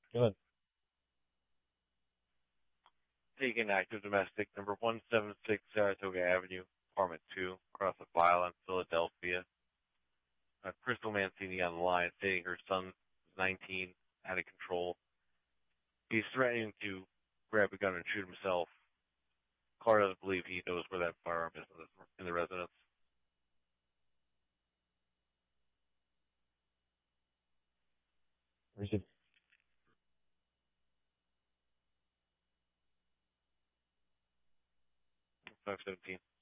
Go ahead. Taken active domestic number 176 Saratoga Avenue, apartment 2, across the file in Philadelphia. Crystal Mancini on the line stating her son is 19, out of control. He's threatening to grab a gun and shoot himself. Caller doesn't believe he knows where that firearm is in the residence. Receive. 517.